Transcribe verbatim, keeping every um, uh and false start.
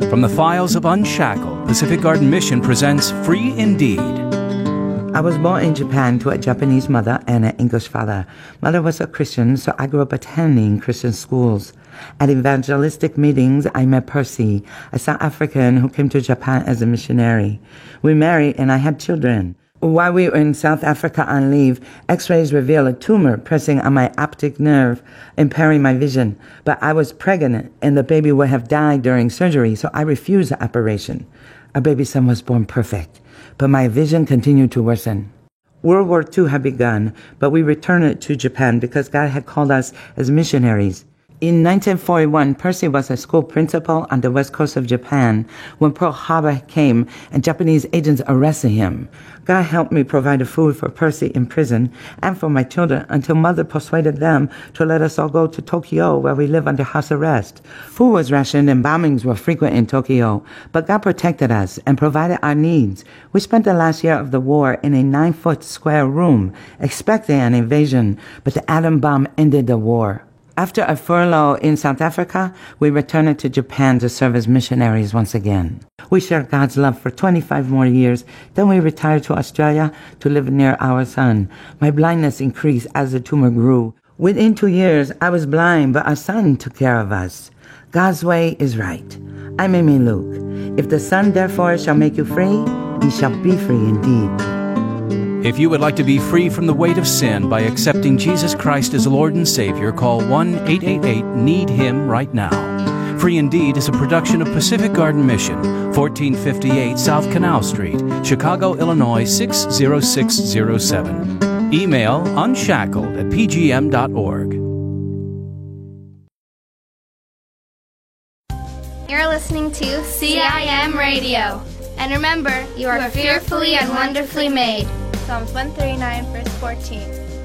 From the files of Unshackled, Pacific Garden Mission presents Free Indeed. I was born in Japan to a Japanese mother and an English father. Mother was a Christian, so I grew up attending Christian schools. At evangelistic meetings, I met Percy, a South African who came to Japan as a missionary. We married and I had children. While we were in South Africa on leave, x-rays revealed a tumor pressing on my optic nerve, impairing my vision. But I was pregnant and the baby would have died during surgery, so I refused the operation. Our baby son was born perfect, but my vision continued to worsen. World War Two had begun, but we returned to Japan because God had called us as missionaries. In nineteen forty-one, Percy was a school principal on the west coast of Japan when Pearl Harbor came and Japanese agents arrested him. God helped me provide food for Percy in prison and for my children until Mother persuaded them to let us all go to Tokyo, where we live under house arrest. Food was rationed and bombings were frequent in Tokyo, but God protected us and provided our needs. We spent the last year of the war in a nine-foot square room, expecting an invasion, but the atom bomb ended the war. After a furlough in South Africa, we returned to Japan to serve as missionaries once again. We shared God's love for twenty-five more years. Then we retired to Australia to live near our son. My blindness increased as the tumor grew. Within two years, I was blind, but our son took care of us. God's way is right. I'm Amy Luke. If the Son therefore shall make you free, ye shall be free indeed. If you would like to be free from the weight of sin by accepting Jesus Christ as Lord and Savior, call one eight eight eight need him right now. Free Indeed is a production of Pacific Garden Mission, fourteen fifty-eight South Canal Street, Chicago, Illinois six zero six zero seven. Email unshackled at p g m dot org. You're listening to C I M Radio. And remember, you are fearfully and wonderfully made. Psalms one thirty-nine, verse fourteen.